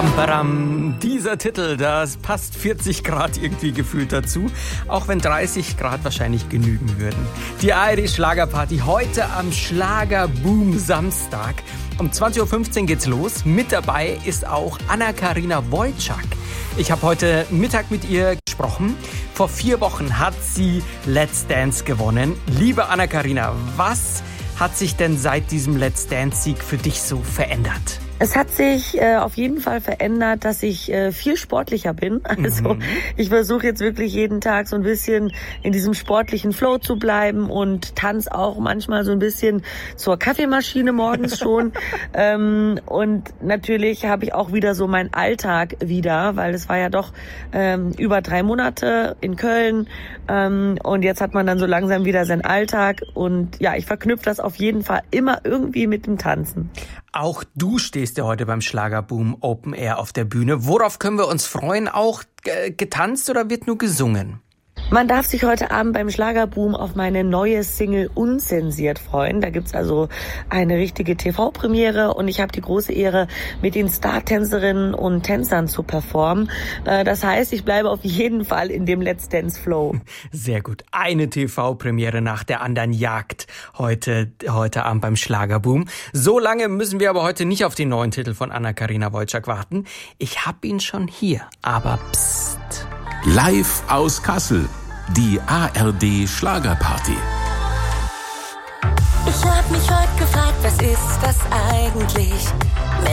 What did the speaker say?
Badam, badam. Dieser Titel, das passt 40 Grad irgendwie gefühlt dazu, auch wenn 30 Grad wahrscheinlich genügen würden. Die ARD-Schlagerparty heute am Schlagerboom Samstag. Um 20.15 Uhr geht's los. Mit dabei ist auch Anna-Karina Wojcik. Ich habe heute Mittag mit ihr gesprochen. Vor 4 Wochen hat sie Let's Dance gewonnen. Liebe Anna-Karina, was hat sich denn seit diesem Let's Dance-Sieg für dich so verändert? Es hat sich auf jeden Fall verändert, dass ich viel sportlicher bin. Also ich versuche jetzt wirklich jeden Tag so ein bisschen in diesem sportlichen Flow zu bleiben und tanze auch manchmal so ein bisschen zur Kaffeemaschine morgens schon. Und natürlich habe ich auch wieder so meinen Alltag wieder, weil es war ja doch über 3 Monate in Köln. Und jetzt hat man dann so langsam wieder seinen Alltag. Und ja, ich verknüpfe das auf jeden Fall immer irgendwie mit dem Tanzen. Auch du stehst ja heute beim Schlagerboom Open Air auf der Bühne. Worauf können wir uns freuen? Auch getanzt oder wird nur gesungen? Man darf sich heute Abend beim Schlagerboom auf meine neue Single Unzensiert freuen. Da gibt's also eine richtige TV-Premiere und ich habe die große Ehre, mit den Star-Tänzerinnen und Tänzern zu performen. Das heißt, ich bleibe auf jeden Fall in dem Let's Dance Flow. Sehr gut. Eine TV-Premiere nach der anderen jagt heute Abend beim Schlagerboom. So lange müssen wir aber heute nicht auf den neuen Titel von Anna-Karina Wojcik warten. Ich hab ihn schon hier, aber psst. Live aus Kassel, die ARD Schlagerparty. Ich hab mich heute gefragt, was ist das eigentlich?